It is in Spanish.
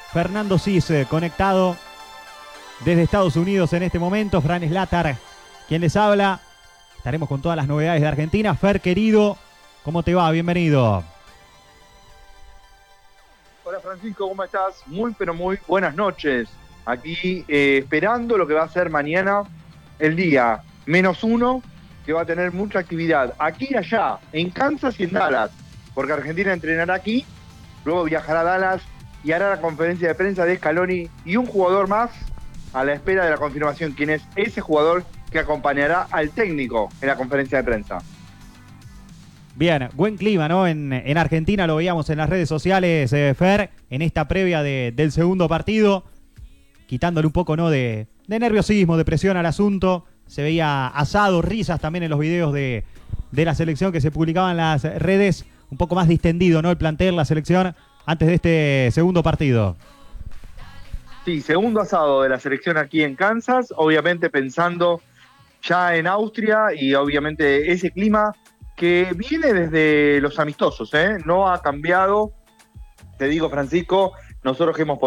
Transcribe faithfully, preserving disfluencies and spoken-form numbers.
Fernando Cis, eh, conectado desde Estados Unidos en este momento. Fran Slatar, quien les habla. Estaremos con todas las novedades de Argentina. Fer, querido, ¿cómo te va? Bienvenido. Hola Francisco, ¿cómo estás? Muy, pero muy buenas noches. Aquí eh, esperando lo que va a ser mañana el día menos uno, que va a tener mucha actividad aquí y allá, en Kansas y en Dallas, porque Argentina entrenará aquí, luego viajará a Dallas y hará la conferencia de prensa de Scaloni y un jugador más a la espera de la confirmación, quién es ese jugador que acompañará al técnico en la conferencia de prensa. Bien, buen clima, ¿no? En, en Argentina lo veíamos en las redes sociales, eh, Fer, en esta previa de, del segundo partido, quitándole un poco, ¿no? De, de nerviosismo, de presión al asunto. Se veía asado, risas también en los videos de, de la selección que se publicaban en las redes. Un poco más distendido, ¿no? El plantel, la selección, antes de este segundo partido. Sí, segundo asado de la selección aquí en Kansas, obviamente pensando ya en Austria y obviamente ese clima que viene desde los amistosos, ¿eh? No ha cambiado. Te digo, Francisco, nosotros que hemos